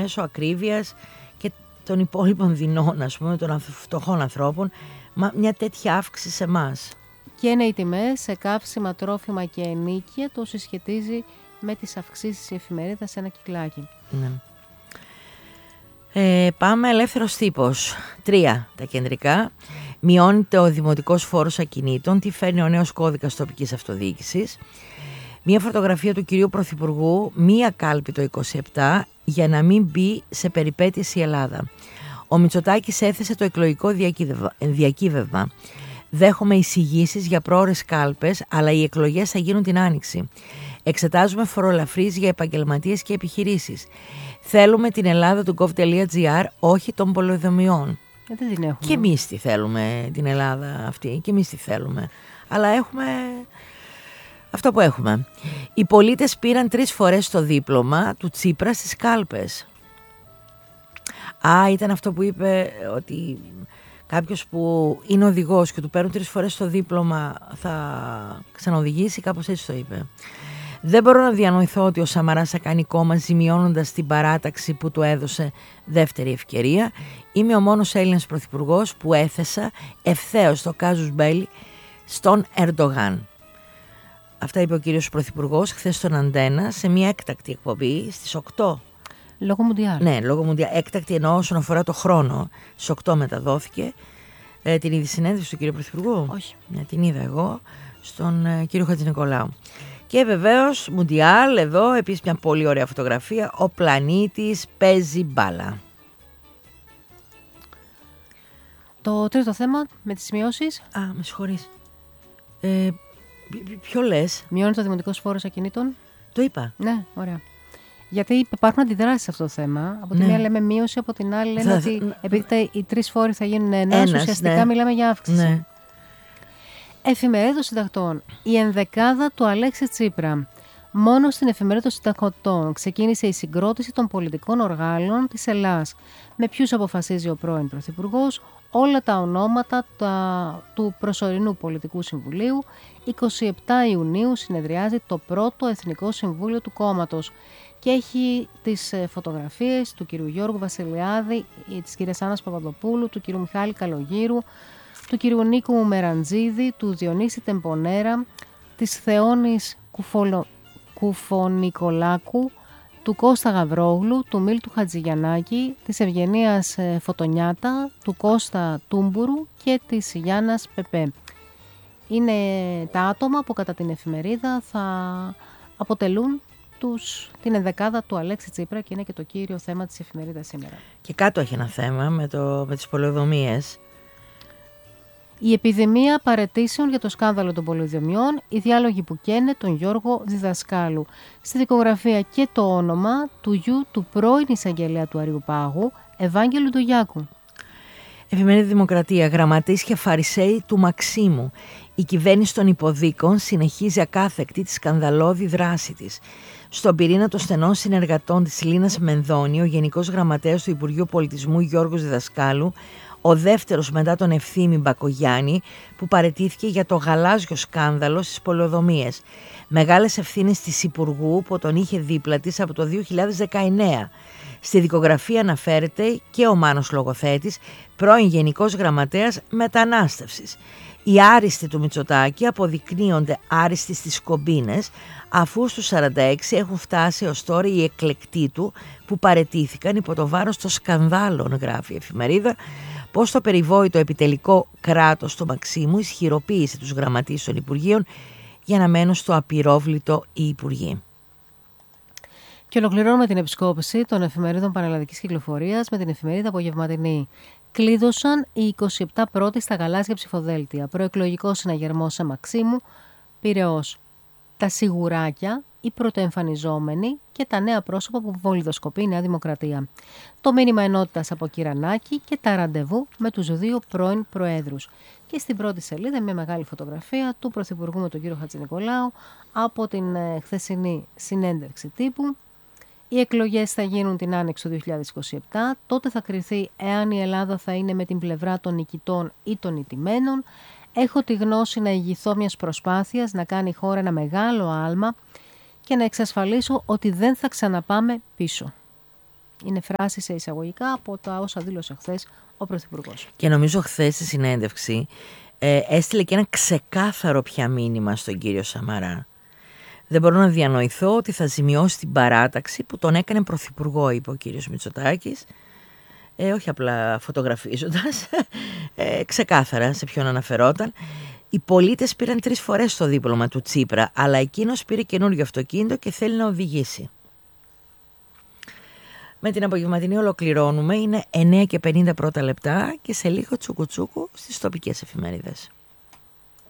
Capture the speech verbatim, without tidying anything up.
μέσω ακρίβειας και των υπόλοιπων δεινών, ας πούμε, των φτωχών ανθρώπων, μια τέτοια αύξηση σε εμάς. Και είναι οι τιμές σε καύσιμα, τρόφιμα και ενοίκια, το συσχετίζει με τις αυξήσεις η εφημερίδα σε ένα κυκλάκι. Ναι. Ε, πάμε ελεύθερος τύπος. Τρία τα κεντρικά. Μειώνεται ο δημοτικός φόρος ακινήτων. Τι φέρνει ο νέος κώδικας τοπικής αυτοδιοίκησης. Μία φωτογραφία του κυρίου Πρωθυπουργού, μία κάλπη το είκοσι επτά, για να μην μπει σε περιπέτειες η Ελλάδα. Ο Μητσοτάκης έθεσε το εκλογικό διακύβευμα. Δέχομαι εισηγήσεις για πρόωρες κάλπες, αλλά οι εκλογές θα γίνουν την Άνοιξη. Εξετάζουμε φορολαφρύς για επαγγελματίες και επιχειρήσεις. Θέλουμε την Ελλάδα του gov.gr, όχι των πολεοδομιών. Ε, δεν την έχουμε. Και εμείς τη θέλουμε την Ελλάδα αυτή, και εμείς τη θέλουμε. Αλλά έχουμε αυτό που έχουμε. Οι πολίτες πήραν τρεις φορές το δίπλωμα του Τσίπρα στις κάλπες. Α, ήταν αυτό που είπε, ότι κάποιος που είναι οδηγός και του παίρνουν τρεις φορές το δίπλωμα θα ξαναοδηγήσει, κάπως έτσι το είπε. Δεν μπορώ να διανοηθώ ότι ο Σαμαράς θα κάνει κόμμα ζημιώνοντας την παράταξη που του έδωσε δεύτερη ευκαιρία. Είμαι ο μόνος Έλληνας πρωθυπουργός που έθεσα ευθέως το κάζους μπέλι στον Ερντογάν. Αυτά είπε ο κύριος πρωθυπουργός χθες στον Αντένα σε μια έκτακτη εκπομπή στις οκτώ. Λόγω Μουντιάλ. Ναι, λόγω Μουντιάλ. Έκτακτη εννοώ όσον αφορά το χρόνο. Στις οκτώ μεταδόθηκε. Ε, την είδη συνέντευξη του κύριου πρωθυπουργού. Όχι. Ναι, την είδα εγώ στον ε, κύριο Χατζηνικολάου. Και βεβαίως Μουντιάλ, εδώ επίσης μια πολύ ωραία φωτογραφία. Ο πλανήτης παίζει μπάλα. Το τρίτο θέμα με τις σημειώσεις. Α, με συγχωρείς. Ε, ποιο λες? Μειώνει το δημοτικός φόρος ακινήτων. Το είπα. Ναι, ωραία. Γιατί υπάρχουν αντιδράσεις σε αυτό το θέμα. Από τη ναι. μία λέμε μείωση, από την άλλη λένε θα, ότι θα, επειδή τα, οι τρεις φόροι θα γίνουν ένας, ουσιαστικά ναι. μιλάμε για αύξηση. Ναι. Εφημερίδα των Συντακτών. Η ενδεκάδα του Αλέξη Τσίπρα. Μόνο στην Εφημερίδα των Συντακτών ξεκίνησε η συγκρότηση των πολιτικών οργάνων της Ελλάδας. Με ποιους αποφασίζει ο πρώην Πρωθυπουργός? Όλα τα ονόματα τα, του προσωρινού Πολιτικού Συμβουλίου. εικοστή εβδόμη Ιουνίου συνεδριάζει το πρώτο Εθνικό Συμβούλιο του κόμματος και έχει τις φωτογραφίες του κυρίου Γιώργου Βασιλιάδη, της κυρίας Άννας Παπαδοπούλου, του κυρίου Μιχάλη Καλογύρου, του κυρίου Νίκου Μεραντζίδη, του Διονύση Τεμπονέρα, της Θεώνης Κουφολο... Κουφονικολάκου, του Κώστα Γαβρόγλου, του Μίλτου Χατζηγιαννάκη, της Ευγενίας Φωτονιάτα, του Κώστα Τούμπουρου και της Γιάννας Πεπέ. Είναι τα άτομα που κατά την εφημερίδα θα αποτελούν τους, την ενδεκάδα του Αλέξη Τσίπρα και είναι και το κύριο θέμα της εφημερίδας σήμερα. Και κάτω έχει ένα θέμα με, το, με τις πολεοδομίες. Η επιδημία παραιτήσεων για το σκάνδαλο των πολεοδομιών, οι διάλογοι που καίνε τον Γιώργο Διδασκάλου. Στη δικογραφία και το όνομα του γιου του πρώην εισαγγελέα του Αριουπάγου, Ευάγγελου Ντογιάκου. Εφημερίδα Δημοκρατία. Γραμματείς και φαρισαίοι του Μαξίμου. Η κυβέρνηση των υποδίκων συνεχίζει ακάθεκτη τη σκανδαλώδη δράση της. Στον πυρήνα των στενών συνεργατών της Λίνας Μενδώνη, ο Γενικός Γραμματέας του Υπουργείου Πολιτισμού Γιώργος Διδασκάλου, ο δεύτερος μετά τον Ευθύμη Μπακογιάννη, που παραιτήθηκε για το γαλάζιο σκάνδαλο στις πολεοδομίες. Μεγάλες ευθύνες της Υπουργού που τον είχε δίπλα της από το δύο χιλιάδες δεκαεννέα. Στη δικογραφία αναφέρεται και ο Μάνος Λογοθέτης, πρώην Γενικός Γραμματέας Μετανάστευσης. Οι άριστοι του Μητσοτάκη αποδεικνύονται άριστοι στις κομπίνες, αφού στους σαράντα έξι έχουν φτάσει ως τώρα οι εκλεκτοί του που παραιτήθηκαν υπό το βάρος των σκανδάλων, γράφει η εφημερίδα, πως το περιβόητο επιτελικό κράτος του Μαξίμου ισχυροποίησε τους γραμματείς των Υπουργείων για να μένουν στο απειρόβλητο οι Υπουργοί. Και ολοκληρώνουμε την επισκόπηση των εφημερίδων πανελλαδικής κυκλοφορίας με την εφημερίδα Απογευματινή. Κλείδωσαν οι είκοσι επτά πρώτοι στα γαλάζια ψηφοδέλτια. Προεκλογικό συναγερμό σε Μαξίμου, Πειραιώς. Τα σιγουράκια, οι πρωτοεμφανιζόμενοι και τα νέα πρόσωπα που βολιδοσκοπεί η Νέα Δημοκρατία. Το μήνυμα ενότητας από Κυρανάκη και τα ραντεβού με τους δύο πρώην προέδρους. Και στην πρώτη σελίδα μια μεγάλη φωτογραφία του Πρωθυπουργού με τον κύριο Χατζηνικολάου από την χθεσινή συνέντευξη τύπου. Οι εκλογές θα γίνουν την Άνοιξη του δύο χιλιάδες είκοσι επτά. Τότε θα κριθεί εάν η Ελλάδα θα είναι με την πλευρά των νικητών ή των ηττημένων. Έχω τη γνώση να ηγηθώ μιας προσπάθειας να κάνει η χώρα ένα μεγάλο άλμα και να εξασφαλίσω ότι δεν θα ξαναπάμε πίσω. Είναι φράση σε εισαγωγικά από τα όσα δήλωσε χθες ο Πρωθυπουργός. Και νομίζω χθες στη συνέντευξη ε, έστειλε και ένα ξεκάθαρο πια μήνυμα στον κύριο Σαμαρά. Δεν μπορώ να διανοηθώ ότι θα ζημιώσει την παράταξη που τον έκανε πρωθυπουργό, είπε ο κύριος Μητσοτάκης, ε, όχι απλά φωτογραφίζοντας, ε, ξεκάθαρα σε ποιον αναφερόταν. Οι πολίτες πήραν τρεις φορές το δίπλωμα του Τσίπρα, αλλά εκείνος πήρε καινούριο αυτοκίνητο και θέλει να οδηγήσει. Με την απογευματινή ολοκληρώνουμε, είναι εννέα και πενήντα πρώτα λεπτά και σε λίγο τσουκουτσούκου στις τοπικές εφημερίδες.